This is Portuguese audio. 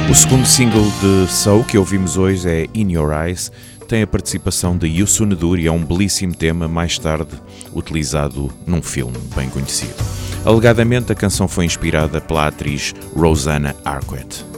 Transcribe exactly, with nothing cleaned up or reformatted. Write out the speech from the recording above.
O segundo single de Soul que ouvimos hoje é In Your Eyes, tem a participação de Youssou N'Dour e é um belíssimo tema mais tarde utilizado num filme bem conhecido. Alegadamente a canção foi inspirada pela atriz Rosanna Arquette.